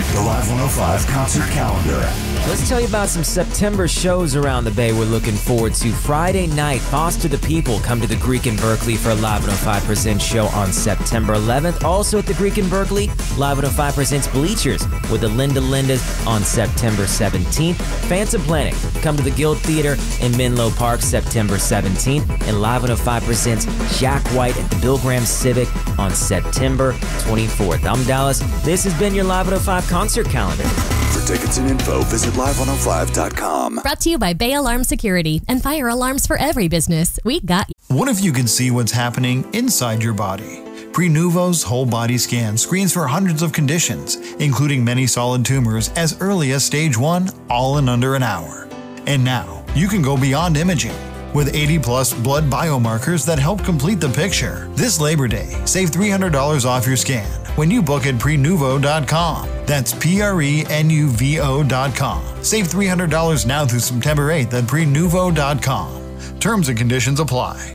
The Live 105 concert calendar. Let's tell you about some September shows around the Bay we're looking forward to. Friday night, Foster the People come to the Greek in Berkeley for a Live 105 Presents show on September 11th. Also at the Greek in Berkeley, Live 105 Presents Bleachers with the Linda Lindas on September 17th. Phantom Planet come to the Guild Theater in Menlo Park September 17th. And Live 105 Presents Jack White at the Bill Graham Civic on September 24th. I'm Dallas. This has been your Live 105 concert calendar. For tickets and info, visit live105.com. Brought to you by Bay Alarm Security and fire alarms for every business. We got you. What if you could see what's happening inside your body? Prenuvo's whole body scan screens for hundreds of conditions, including many solid tumors as early as stage 1, all in under an hour. And now, you can go beyond imaging with 80-plus blood biomarkers that help complete the picture. This Labor Day, save $300 off your scan when you book at Prenuvo.com. That's Prenuvo.com. Save $300 now through September 8th at Prenuvo.com. Terms and conditions apply.